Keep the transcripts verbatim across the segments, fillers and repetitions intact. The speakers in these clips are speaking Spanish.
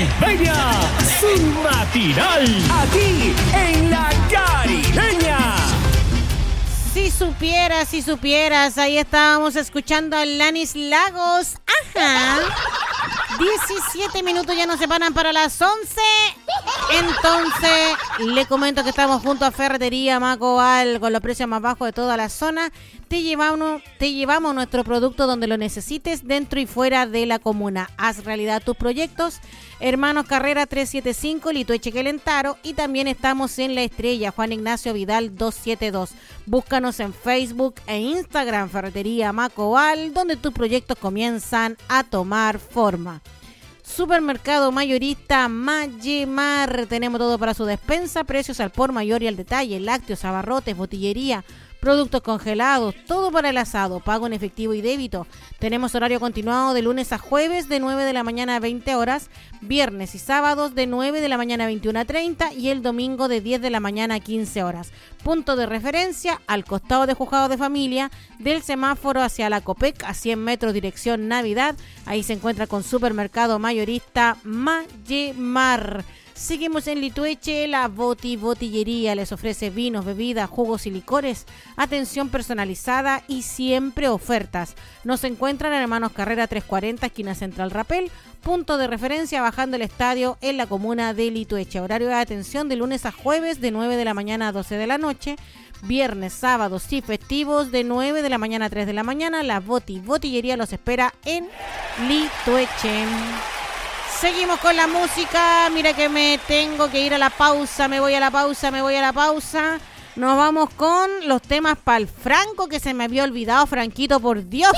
Caribeña, su matinal, aquí en La Caribeña. Si supieras, si supieras, ahí estábamos escuchando a Alanis Lagos. Ajá. diecisiete minutos ya nos separan para las once. Entonces, le comento que estamos junto a Ferretería Macoal con los precios más bajos de toda la zona. Te llevamos, te llevamos nuestro producto donde lo necesites, dentro y fuera de la comuna. Haz realidad tus proyectos. Hermanos Carrera trescientos setenta y cinco, Litueche Quelentaro. Y también estamos en La Estrella, Juan Ignacio Vidal doscientos setenta y dos. Búscanos en Facebook e Instagram, Ferretería Macoal, donde tus proyectos comienzan a tomar forma. Supermercado mayorista Mayemar. Tenemos todo para su despensa, precios al por mayor y al detalle, lácteos, abarrotes, botillería, productos congelados, todo para el asado, pago en efectivo y débito. Tenemos horario continuado de lunes a jueves de nueve de la mañana a veinte horas, viernes y sábados de nueve de la mañana a veintiuna treinta y el domingo de diez de la mañana a quince horas. Punto de referencia al costado de Juzgado de Familia, del semáforo hacia la Copec a cien metros dirección Navidad. Ahí se encuentra con Supermercado mayorista Mayemar. Seguimos en Litueche, la Boti Botillería les ofrece vinos, bebidas, jugos y licores, atención personalizada y siempre ofertas. Nos encuentran en Hermanos Carrera trescientos cuarenta, esquina Central Rapel, punto de referencia bajando el estadio en la comuna de Litueche. Horario de atención de lunes a jueves de nueve de la mañana a doce de la noche, viernes, sábados y festivos de nueve de la mañana a tres de la mañana. La Boti Botillería los espera en Litueche. Seguimos con la música. Mira que me tengo que ir a la pausa. Me voy a la pausa, me voy a la pausa. Nos vamos con los temas para el Franco, que se me había olvidado, Franquito, por Dios.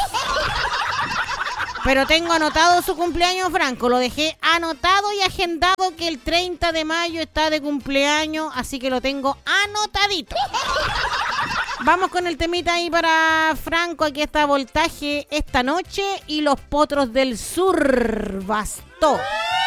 Pero tengo anotado su cumpleaños, Franco. Lo dejé anotado y agendado que el treinta de mayo está de cumpleaños. Así que lo tengo anotadito. Vamos con el temita ahí para Franco. Aquí está Voltaje esta noche y los Potros del Sur. Bastó.